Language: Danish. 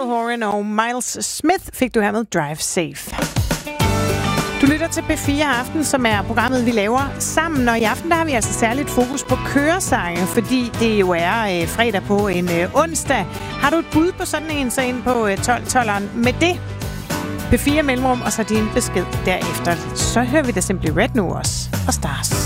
Horan og Miles Smith fik du her med Drive Safe. Du lytter til P4 Aften, som er programmet, vi laver sammen. Og i aften der har vi altså særligt fokus på køresange, fordi det jo er fredag på en onsdag. Har du et bud på sådan en, så ind på 12-12'eren med det. P4 mellemrum, og så din besked derefter. Så hører vi da Simply Red nu også. Og Stars.